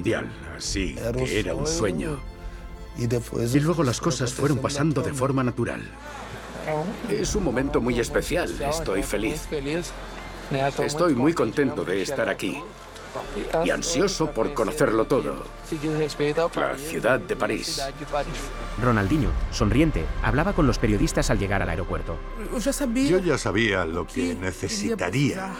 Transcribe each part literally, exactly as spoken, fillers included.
Mundial, así que era un sueño. Y luego las cosas fueron pasando de forma natural. Es un momento muy especial, estoy feliz. Estoy muy contento de estar aquí y ansioso por conocerlo todo. La ciudad de París. Ronaldinho, sonriente, hablaba con los periodistas al llegar al aeropuerto. Yo ya sabía lo que necesitaría.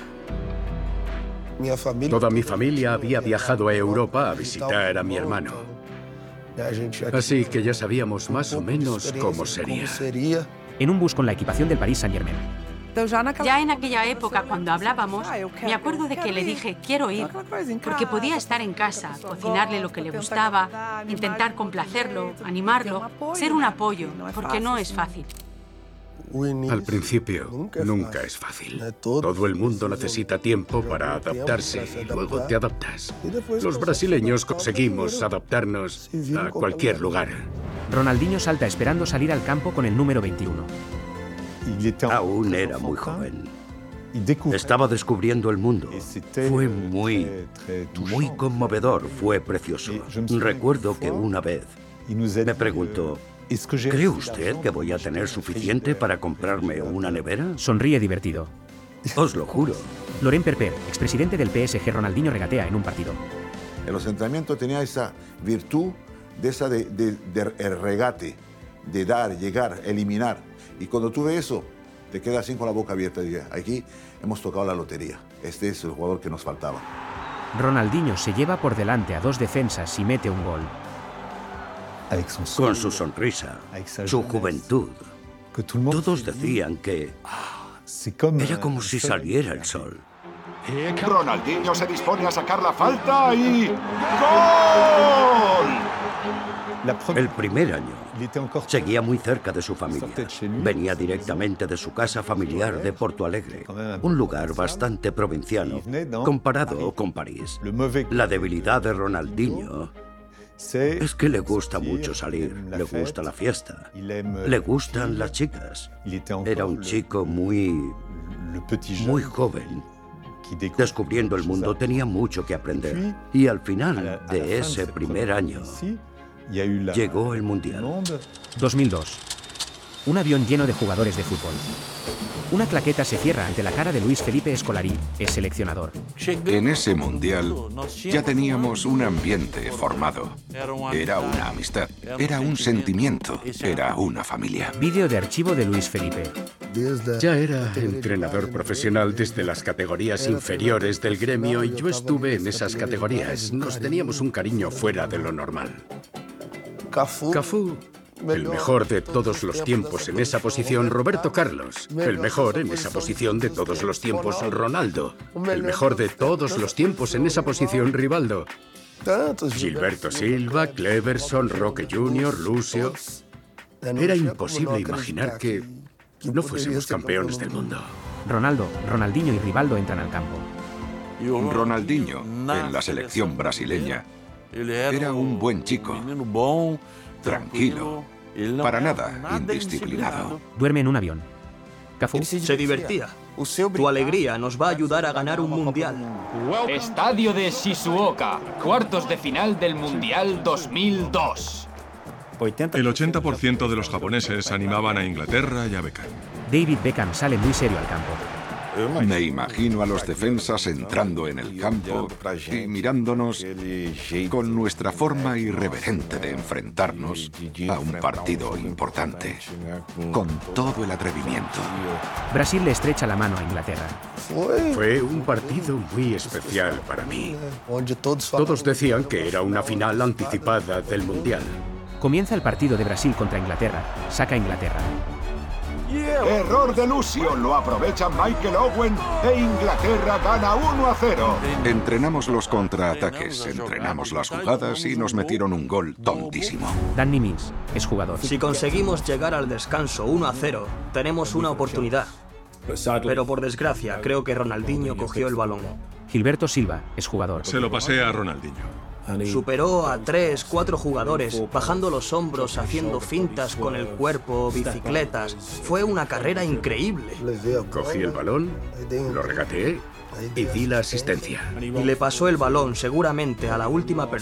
Toda mi familia había viajado a Europa a visitar a mi hermano. Así que ya sabíamos más o menos cómo sería. En un bus con la equipación del Paris Saint-Germain. Ya en aquella época, cuando hablábamos, me acuerdo de que le dije, quiero ir, porque podía estar en casa, cocinarle lo que le gustaba, intentar complacerlo, animarlo, ser un apoyo, porque no es fácil. Al principio, nunca es fácil. Todo el mundo necesita tiempo para adaptarse y luego te adaptas. Los brasileños conseguimos adaptarnos a cualquier lugar. Ronaldinho salta esperando salir al campo con el número veintiuno. Aún era muy joven. Estaba descubriendo el mundo. Fue muy, muy conmovedor, fue precioso. Recuerdo que una vez me preguntó, ¿cree usted que voy a tener suficiente para comprarme una nevera? Sonríe divertido. Os lo juro. Laurent Perper, expresidente del P S G, Ronaldinho regatea en un partido. En los entrenamientos tenía esa virtud de esa de, de, de el regate, de dar, llegar, eliminar. Y cuando tú ves eso, te quedas así con la boca abierta y dices, aquí hemos tocado la lotería. Este es el jugador que nos faltaba. Ronaldinho se lleva por delante a dos defensas y mete un gol. Con su sonrisa, su juventud. Todos decían que era como si saliera el sol. Ronaldinho se dispone a sacar la falta y... ¡Gol! El primer año seguía muy cerca de su familia. Venía directamente de su casa familiar de Porto Alegre, un lugar bastante provinciano comparado con París. La debilidad de Ronaldinho es que le gusta mucho salir, le gusta la fiesta, le gustan las chicas. Era un chico muy, muy joven. Descubriendo el mundo tenía mucho que aprender. Y al final de ese primer año llegó el Mundial. dos mil dos. Un avión lleno de jugadores de fútbol. Una claqueta se cierra ante la cara de Luis Felipe Scolari, es seleccionador. En ese Mundial ya teníamos un ambiente formado. Era una amistad, era un sentimiento, era una familia. Vídeo de archivo de Luis Felipe. Ya era entrenador profesional desde las categorías inferiores del gremio y yo estuve en esas categorías. Nos teníamos un cariño fuera de lo normal. Cafú, el mejor de todos los tiempos en esa posición, Roberto Carlos. El mejor en esa posición de todos los tiempos, Ronaldo. El mejor de todos los tiempos en esa posición, Rivaldo. Gilberto Silva, Cleverson, Roque junior, Lucio. Era imposible imaginar que no fuésemos campeones del mundo. Ronaldo, Ronaldinho y Rivaldo entran al campo. Ronaldinho, en la selección brasileña, era un buen chico, tranquilo, para nada indisciplinado. Duerme en un avión. Cafú. Se divertía. Tu alegría nos va a ayudar a ganar un mundial. Estadio de Shizuoka, cuartos de final del Mundial dos mil dos. El ochenta por ciento de los japoneses animaban a Inglaterra y a Beckham. David Beckham sale muy serio al campo. Me imagino a los defensas entrando en el campo y mirándonos con nuestra forma irreverente de enfrentarnos a un partido importante, con todo el atrevimiento. Brasil le estrecha la mano a Inglaterra. Fue un partido muy especial para mí. Todos decían que era una final anticipada del Mundial. Comienza el partido de Brasil contra Inglaterra. Saca Inglaterra. Error de Lucio, lo aprovecha Michael Owen e Inglaterra gana uno a cero. Entrenamos los contraataques, entrenamos las jugadas y nos metieron un gol tontísimo. Danny Mins es jugador. Si conseguimos llegar al descanso uno a cero, tenemos una oportunidad. Pero por desgracia, creo que Ronaldinho cogió el balón. Gilberto Silva es jugador. Se lo pasé a Ronaldinho. Superó a tres, cuatro jugadores, bajando los hombros, haciendo fintas con el cuerpo, bicicletas. Fue una carrera increíble. Cogí el balón, lo regateé y di la asistencia. Y le pasó el balón seguramente a la última persona.